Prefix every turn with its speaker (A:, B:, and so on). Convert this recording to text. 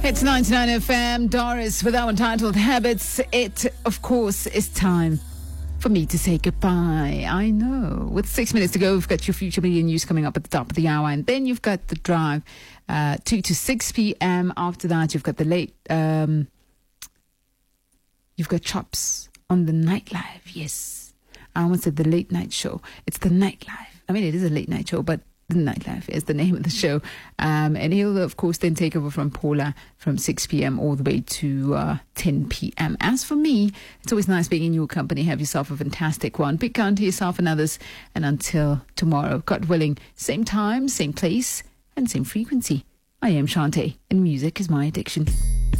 A: It's 99 FM, Doris, with our entitled Habits. It, of course, is time for me to say goodbye. I know. With 6 minutes to go, we've got your Future Media News coming up at the top of the hour. And then you've got the drive 2 to 6 p.m. After that, you've got the late... you've got Chops on the nightlife. Yes. I almost said the late night show. It's the nightlife. I mean, it is a late night show, but the nightlife is the name of the show. And he'll, of course, then take over from Paula from 6 p.m. all the way to 10 p.m. As for me, it's always nice being in your company. Have yourself a fantastic one. Be kind to yourself and others. And until tomorrow, God willing, same time, same place, and same frequency. I am Shante, and music is my addiction.